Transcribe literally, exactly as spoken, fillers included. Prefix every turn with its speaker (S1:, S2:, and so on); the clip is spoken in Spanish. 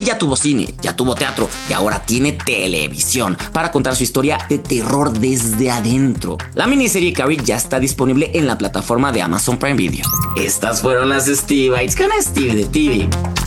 S1: ya tuvo cine, ya tuvo teatro y ahora tiene televisión para contar su historia de terror desde adentro. La miniserie Carrie ya está disponible en la plataforma de Amazon Prime Video. Estas fueron las Steve Bites con Steve de T V.